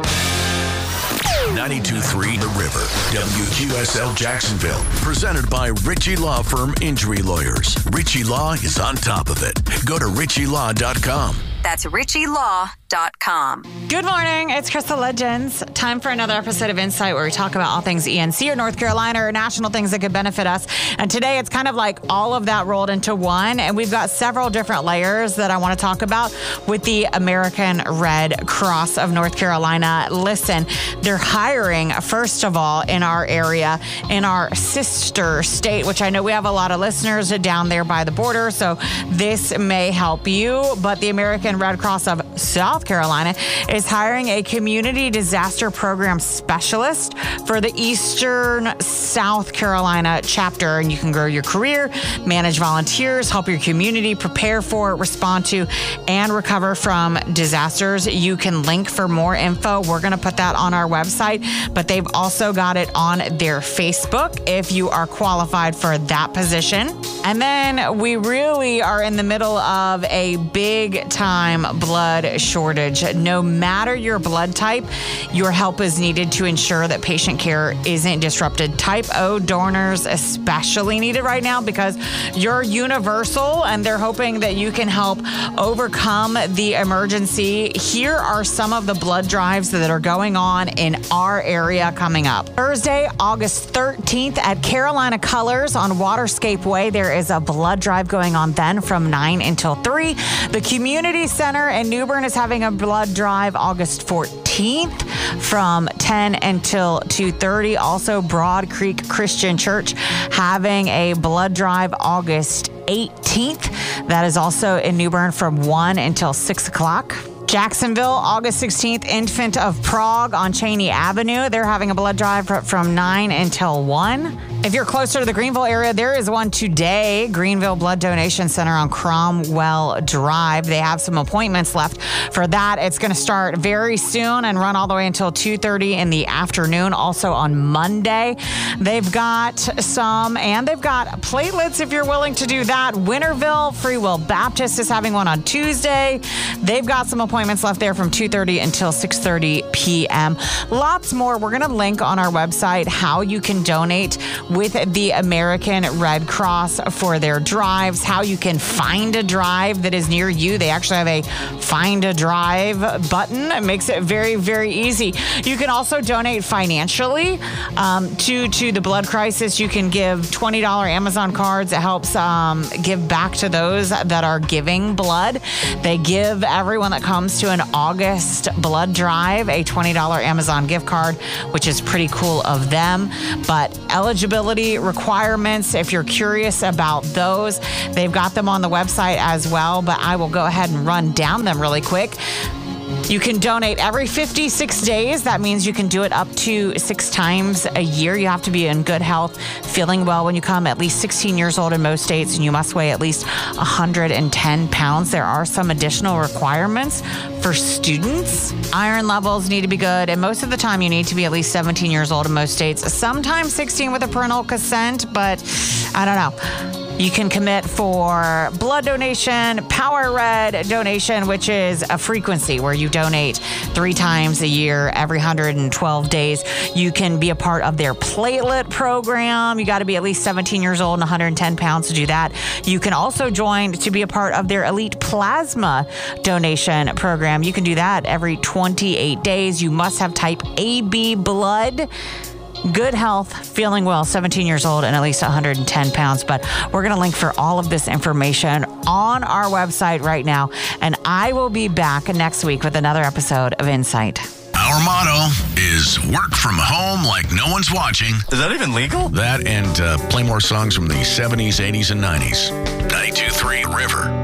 92.3 The River, WQSL Jacksonville. Presented by Ritchie Law Firm Injury Lawyers. Ritchie Law is on top of it. Go to ritchielaw.com. That's ritchielaw.com. Good morning. It's Crystal Legends. Time for another episode of Insight where we talk about all things ENC or North Carolina or national things that could benefit us. And today it's kind of like all of that rolled into one. And we've got several different layers that I want to talk about with the American Red Cross of North Carolina. Listen, they're hiring, first of all, in our area, in our sister state, which I know we have a lot of listeners down there by the border. So this may help you. But the American Red Cross of South Carolina is hiring a community disaster program specialist for the Eastern South Carolina chapter. And you can grow your career, manage volunteers, help your community prepare for, respond to, and recover from disasters. You can link for more info. We're going to put that on our website, but they've also got it on their Facebook if you are qualified for that position. And then we really are in the middle of a big time blood shortage. No matter your blood type, your help is needed to ensure that patient care isn't disrupted. Type O donors especially needed right now because you're universal and they're hoping that you can help overcome the emergency. Here are some of the blood drives that are going on in our area coming up. Thursday, August 13th at Carolina Colors on Waterscape Way, there is a blood drive going on then from 9 until 3. The Community Center in New Bern is having a blood drive August 14th from 10 until 2:30. Also, Broad Creek Christian Church having a blood drive August 18th. That is also in New Bern from 1 until 6 o'clock. Jacksonville, August 16th, Infant of Prague on Cheney Avenue. They're having a blood drive from 9 until 1. If you're closer to the Greenville area, there is one today, Greenville Blood Donation Center on Cromwell Drive. They have some appointments left for that. It's going to start very soon and run all the way until 2:30 in the afternoon. Also on Monday, they've got some, and they've got platelets if you're willing to do that. Winterville Free Will Baptist is having one on Tuesday. They've got some appointments left there from 2:30 until 6:30 p.m. Lots more. We're going to link on our website how you can donate with the American Red Cross for their drives, how you can find a drive that is near you. They actually have a Find a Drive button. It makes it very, very easy. You can also donate financially to the blood crisis. You can give $20 Amazon cards. It helps give back to those that are giving blood. They give everyone that comes to an August blood drive a $20 Amazon gift card, which is pretty cool of them. But eligibility requirements, if you're curious about those, they've got them on the website as well, but I will go ahead and run down them really quick. You can donate every 56 days. That means you can do it up to 6 times a year. You have to be in good health, feeling well when you come, at least 16 years old in most states, and you must weigh at least 110 pounds. There are some additional requirements for students. Iron levels need to be good, and most of the time you need to be at least 17 years old in most states. Sometimes 16 with a parental consent, but I don't know. You can commit for blood donation, Power Red donation, which is a frequency where you donate 3 times a year, every 112 days. You can be a part of their platelet program. You got to be at least 17 years old and 110 pounds to do that. You can also join to be a part of their elite plasma donation program. You can do that every 28 days. You must have type AB blood. Good health, feeling well, 17 years old, and at least 110 pounds. But we're going to link for all of this information on our website right now. And I will be back next week with another episode of Insight. Our motto is work from home like no one's watching. Is that even legal? That and play more songs from the 70s, 80s, and 90s. 92.3 River.